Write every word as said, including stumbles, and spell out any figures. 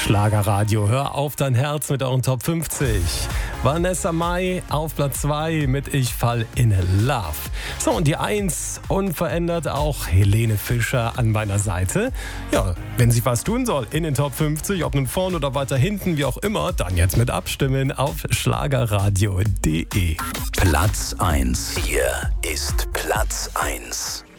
Schlagerradio, hör auf dein Herz mit euren Top fünfzig. Vanessa Mai auf Platz zwei mit Ich fall in Love. So, und die eins unverändert auch Helene Fischer an meiner Seite. Ja, wenn sich was tun soll in den Top fünfzig, ob nun vorne oder weiter hinten, wie auch immer, dann jetzt mit abstimmen auf schlagerradio punkt de. Platz eins. Hier ist Platz eins.